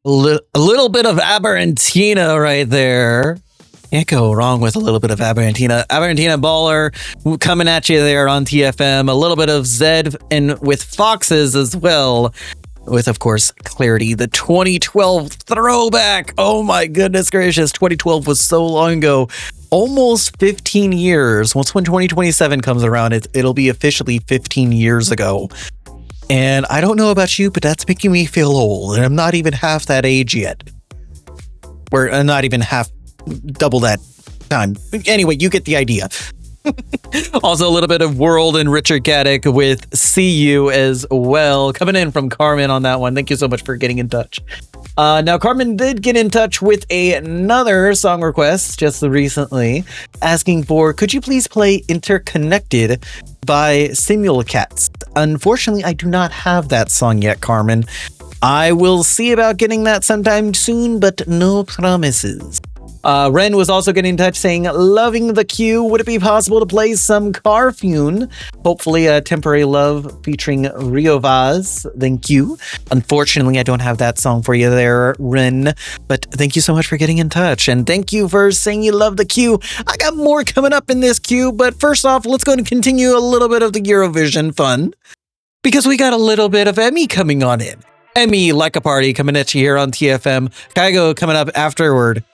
A little bit of Aberrantina right there. Can't go wrong with a little bit of Aberrantina. Aberrantina Baller coming at you there on TFM. A little bit of Zed and with Foxes as well. With, of course, Clarity, the 2012 throwback. Oh my goodness gracious. 2012 was so long ago. Almost 15 years. Once when 2027 comes around, it'll be officially 15 years ago. And I don't know about you, but that's making me feel old. And I'm not even half that age yet. Or not even half, double that time. Anyway, you get the idea. Also, a little bit of World and Richard Gaddick with See You as well. Coming in from Carmen on that one. Thank you so much for getting in touch. Now, Carmen did get in touch with another song request just recently, asking for, could you please play Interconnected by Simulcats? Unfortunately, I do not have that song yet, Carmen. I will see about getting that sometime soon, but no promises. Ren was also getting in touch saying, loving the queue. Would it be possible to play some Carfune? Hopefully a Temporary Love featuring Rio Vaz. Thank you. Unfortunately, I don't have that song for you there, Ren. But thank you so much for getting in touch. And thank you for saying you love the queue. I got more coming up in this queue. But first off, let's go and continue a little bit of the Eurovision fun. Because we got a little bit of Emmy coming on in. Emmy Like a Party coming at you here on TFM. Kygo coming up afterward.